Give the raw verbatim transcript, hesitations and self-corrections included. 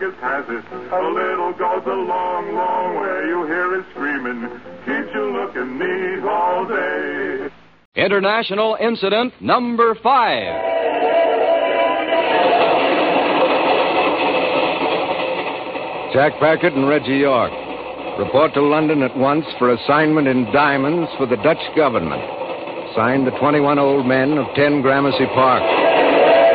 Marcus has it. A little goes a long, long way. You hear it screaming, keeps you looking neat all day. International Incident Number Five. Jack Packard and Reggie York. Report to London at once for assignment in diamonds for the Dutch government. Signed, the twenty-one old men of ten Gramercy Park.